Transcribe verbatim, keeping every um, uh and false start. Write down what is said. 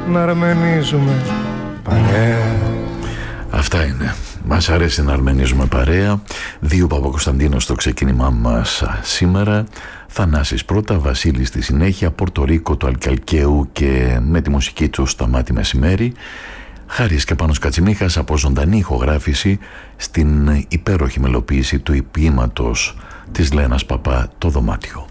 να αρμενίζουμε παρέα. Αυτά είναι. Μας αρέσει να αρμενίζουμε παρέα. Δύο Παπακοσταντίνος στο ξεκίνημά μας σήμερα. Θανάσης πρώτα, Βασίλης στη συνέχεια, Πορτορίκο του Αλκαλκαίου και με τη μουσική του Σταμάτη Μεσημέρι. Χάρης και Πάνος Κατσιμίχας από ζωντανή ηχογράφηση στην υπέροχη μελοποίηση του ποίηματος της Λένας Παπά «Το δωμάτιο».